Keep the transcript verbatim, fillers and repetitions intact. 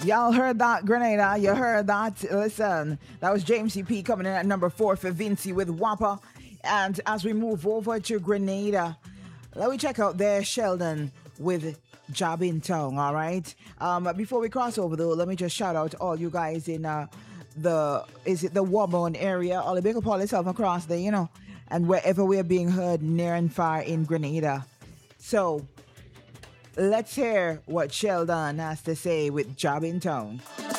Y'all heard that, Grenada? You heard that? Listen, that was James C P coming in at number four for Vinci with Whopper. And as we move over to Grenada, let me check out there Sheldon with Job in Town, all right? Um, before we cross over, though, let me just shout out all you guys in uh, the, is it the Warborn area? All the big up all yourself across there, you know, and wherever we're being heard near and far in Grenada. So, let's hear what Sheldon has to say with Job in Town.